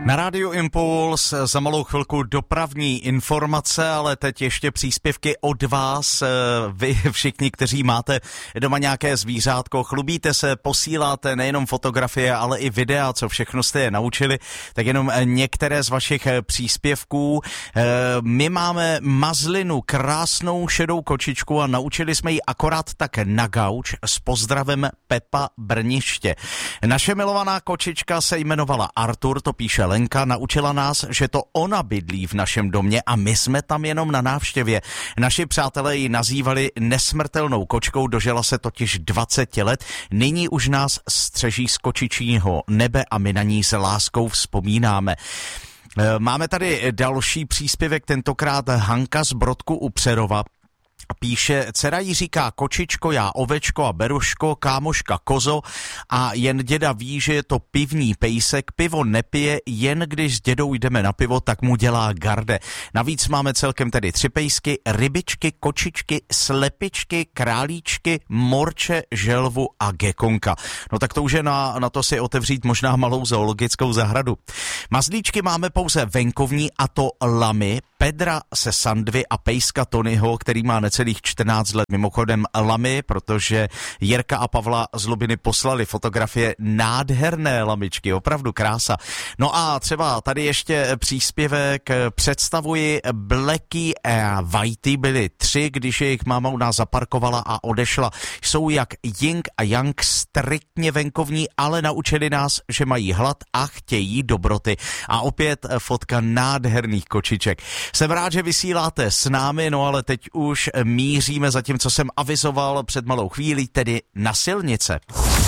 Na Rádiu Impuls za malou chvilku dopravní informace, ale teď ještě příspěvky od vás. Vy všichni, kteří máte doma nějaké zvířátko, chlubíte se, posíláte nejenom fotografie, ale i videa, co všechno jste je naučili, tak jenom některé z vašich příspěvků. My máme mazlinu, krásnou šedou kočičku a naučili jsme ji akorát tak na gauč s pozdravem Pepa Brniště. Naše milovaná kočička se jmenovala Artur, to píše Lenka, naučila nás, že to ona bydlí v našem domě a my jsme tam jenom na návštěvě. Naši přátelé ji nazývali nesmrtelnou kočkou, dožila se totiž 20 let, nyní už nás střeží z kočičího nebe a my na ní s láskou vzpomínáme. Máme tady další příspěvek, tentokrát Hanka z Brodku u Přerova. Píše, dcera jí říká kočičko, já ovečko a beruško, kámoška kozo a jen děda ví, že je to pivní pejsek, pivo nepije, jen když s dědou jdeme na pivo, tak mu dělá garde. Navíc máme celkem tedy 3 pejsky, rybičky, kočičky, slepičky, králíčky, morče, želvu a gekonka. No tak to už je na to si otevřít možná malou zoologickou zahradu. Mazlíčky máme pouze venkovní a to lamy, Pedra se Sandvy a pejska Tonyho, který má necelých 14 let. Mimochodem lamy, protože Jirka a Pavla z Lubiny poslali fotografie nádherné lamičky, opravdu krása. No a třeba tady ještě příspěvek, představuji Blacky a Whitey, byly 3, když jejich máma u nás zaparkovala a odešla. Jsou jak Ying a Yang, striktně venkovní, ale naučili nás, že mají hlad a chtějí dobroty. A opět fotka nádherných kočiček. Jsem rád, že vysíláte s námi, no ale teď už míříme za tím, co jsem avizoval před malou chvílí, tedy na silnice.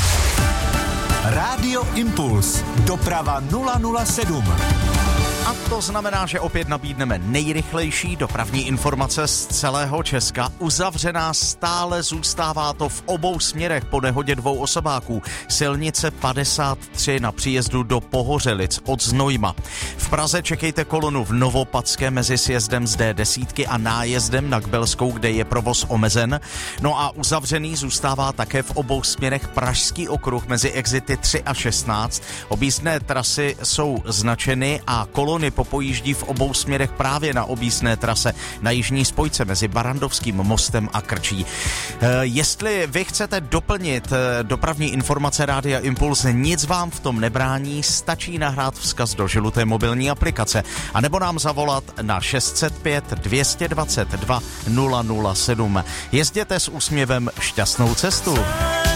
Rádio Impuls. Doprava 007. A to znamená, že opět nabídneme nejrychlejší dopravní informace z celého Česka. Uzavřená stále zůstává to v obou směrech po nehodě 2 osobáků. Silnice 53 na příjezdu do Pohořelic od Znojma. V Praze čekejte kolonu v Novopadské mezi sjezdem z D10 a nájezdem na Kbelskou, kde je provoz omezen. No a uzavřený zůstává také v obou směrech Pražský okruh mezi exity 3 a 16. Objízdné trasy jsou značeny a kolony popojíždí v obou směrech právě na objízdné trase na jižní spojce mezi Barandovským mostem a Krčí. Jestli vy chcete doplnit dopravní informace Rádia Impuls, nic vám v tom nebrání, stačí nahrát vzkaz do žluté mobilní aplikace anebo nám zavolat na 605 222 007. Jezděte s úsměvem, šťastnou cestu.